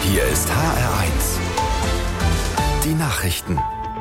Hier ist HR1. Die Nachrichten.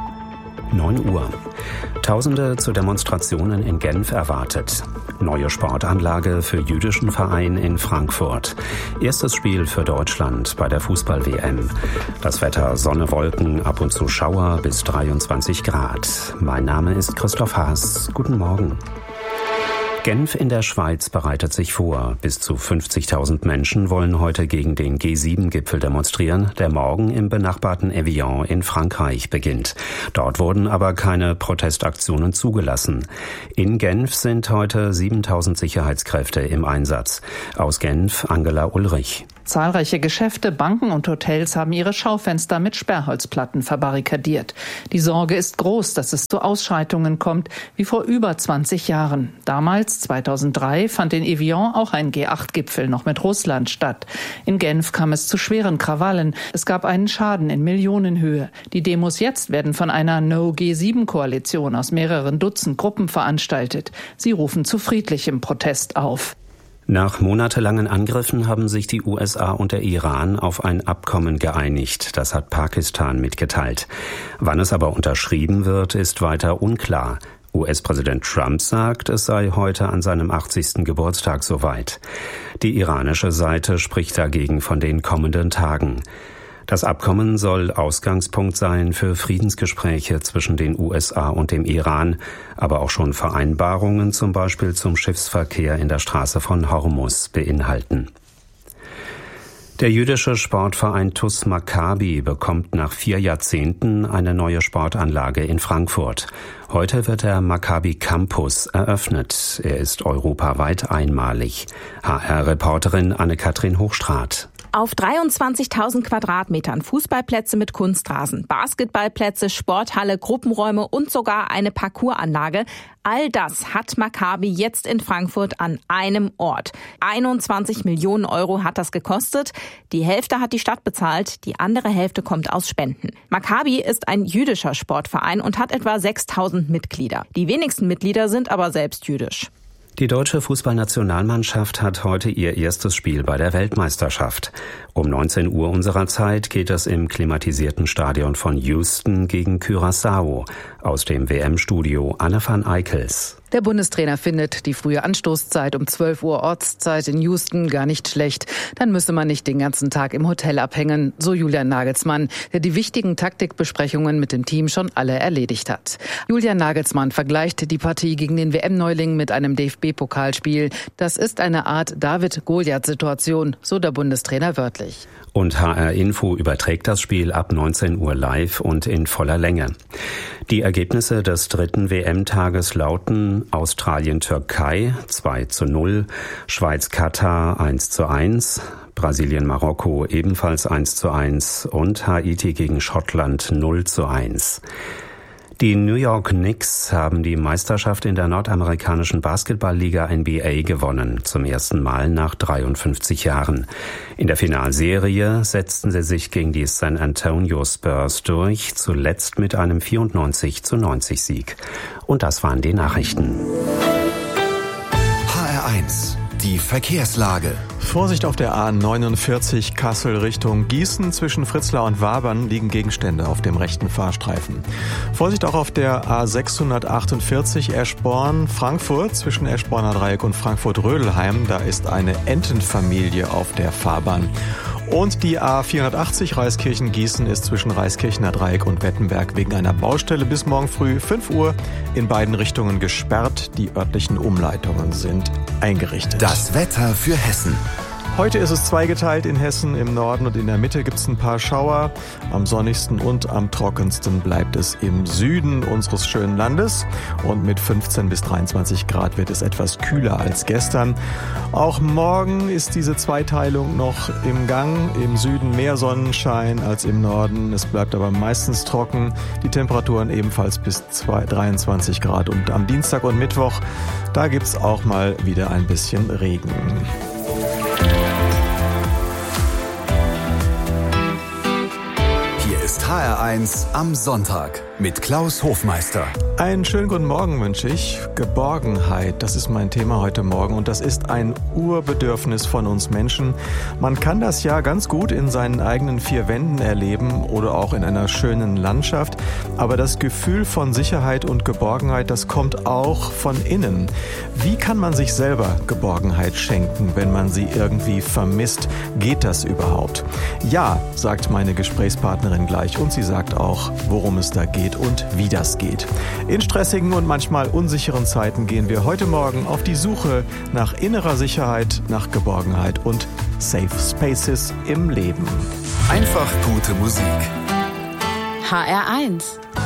9 Uhr. Tausende zu Demonstrationen in Genf erwartet. Neue Sportanlage für jüdischen Verein in Frankfurt. Erstes Spiel für Deutschland bei der Fußball-WM. Das Wetter Sonne, Wolken, ab und zu Schauer bis 23 Grad. Mein Name ist Christoph Haas. Guten Morgen. Genf in der Schweiz bereitet sich vor. Bis zu 50.000 Menschen wollen heute gegen den G7-Gipfel demonstrieren, der morgen im benachbarten Evian in Frankreich beginnt. Dort wurden aber keine Protestaktionen zugelassen. In Genf sind heute 7.000 Sicherheitskräfte im Einsatz. Aus Genf Angela Ulrich. Zahlreiche Geschäfte, Banken und Hotels haben ihre Schaufenster mit Sperrholzplatten verbarrikadiert. Die Sorge ist groß, dass es zu Ausschreitungen kommt, wie vor über 20 Jahren. Damals, 2003, fand in Evian auch ein G8-Gipfel noch mit Russland statt. In Genf kam es zu schweren Krawallen. Es gab einen Schaden in Millionenhöhe. Die Demos jetzt werden von einer No-G7-Koalition aus mehreren Dutzend Gruppen veranstaltet. Sie rufen zu friedlichem Protest auf. Nach monatelangen Angriffen haben sich die USA und der Iran auf ein Abkommen geeinigt. Das hat Pakistan mitgeteilt. Wann es aber unterschrieben wird, ist weiter unklar. US-Präsident Trump sagt, es sei heute an seinem 80. Geburtstag soweit. Die iranische Seite spricht dagegen von den kommenden Tagen. Das Abkommen soll Ausgangspunkt sein für Friedensgespräche zwischen den USA und dem Iran, aber auch schon Vereinbarungen zum Beispiel zum Schiffsverkehr in der Straße von Hormuz beinhalten. Der jüdische Sportverein TuS Maccabi bekommt nach 4 Jahrzehnten eine neue Sportanlage in Frankfurt. Heute wird der Maccabi Campus eröffnet. Er ist europaweit einmalig. HR-Reporterin Anne-Kathrin Hochstraat. Auf 23.000 Quadratmetern Fußballplätze mit Kunstrasen, Basketballplätze, Sporthalle, Gruppenräume und sogar eine Parcoursanlage. All das hat Maccabi jetzt in Frankfurt an einem Ort. 21 Millionen Euro hat das gekostet. Die Hälfte hat die Stadt bezahlt, die andere Hälfte kommt aus Spenden. Maccabi ist ein jüdischer Sportverein und hat etwa 6.000 Mitglieder. Die wenigsten Mitglieder sind aber selbst jüdisch. Die deutsche Fußballnationalmannschaft hat heute ihr erstes Spiel bei der Weltmeisterschaft. Um 19 Uhr unserer Zeit geht es im klimatisierten Stadion von Houston gegen Curaçao. Aus dem WM-Studio Anne van Eickels. Der Bundestrainer findet die frühe Anstoßzeit um 12 Uhr Ortszeit in Houston gar nicht schlecht. Dann müsse man nicht den ganzen Tag im Hotel abhängen, so Julian Nagelsmann, der die wichtigen Taktikbesprechungen mit dem Team schon alle erledigt hat. Julian Nagelsmann vergleicht die Partie gegen den WM-Neuling mit einem DFB-Pokalspiel. Das ist eine Art David-Goliath-Situation, so der Bundestrainer wörtlich. Und HR Info überträgt das Spiel ab 19 Uhr live und in voller Länge. Die Ergebnisse des 3. WM-Tages lauten: Australien-Türkei 2:0, Schweiz-Katar 1:1, Brasilien-Marokko ebenfalls 1:1 und Haiti gegen Schottland 0:1. Die New York Knicks haben die Meisterschaft in der nordamerikanischen Basketballliga NBA gewonnen, zum ersten Mal nach 53 Jahren. In der Finalserie setzten sie sich gegen die San Antonio Spurs durch, zuletzt mit einem 94:90 Sieg. Und das waren die Nachrichten. HR1, die Verkehrslage. Vorsicht auf der A49 Kassel Richtung Gießen. Zwischen Fritzlar und Wabern liegen Gegenstände auf dem rechten Fahrstreifen. Vorsicht auch auf der A648 Eschborn Frankfurt. Zwischen Eschborner Dreieck und Frankfurt-Rödelheim. Da ist eine Entenfamilie auf der Fahrbahn. Und die A480 Reiskirchen-Gießen ist zwischen Reiskirchener Dreieck und Wettenberg wegen einer Baustelle bis morgen früh 5 Uhr in beiden Richtungen gesperrt. Die örtlichen Umleitungen sind eingerichtet. Das Wetter für Hessen. Heute ist es zweigeteilt in Hessen. Im Norden und in der Mitte gibt es ein paar Schauer. Am sonnigsten und am trockensten bleibt es im Süden unseres schönen Landes. Und mit 15 bis 23 Grad wird es etwas kühler als gestern. Auch morgen ist diese Zweiteilung noch im Gang. Im Süden mehr Sonnenschein als im Norden. Es bleibt aber meistens trocken. Die Temperaturen ebenfalls bis 23 Grad. Und am Dienstag und Mittwoch, da gibt es auch mal wieder ein bisschen Regen. Hier ist HR1 am Sonntag mit Klaus Hofmeister. Einen schönen guten Morgen wünsche ich. Geborgenheit, das ist mein Thema heute Morgen und das ist ein Urbedürfnis von uns Menschen. Man kann das ja ganz gut in seinen eigenen vier Wänden erleben oder auch in einer schönen Landschaft, aber das Gefühl von Sicherheit und Geborgenheit, das kommt auch von innen. Wie kann man sich selber Geborgenheit schenken, wenn man sie irgendwie vermisst? Geht das überhaupt? Ja, sagt meine Gesprächspartnerin gleich und sie sagt auch, worum es da geht und wie das geht. In stressigen und manchmal unsicheren Zeiten gehen wir heute Morgen auf die Suche nach innerer Sicherheit, nach Geborgenheit und Safe Spaces im Leben. Einfach gute Musik. HR1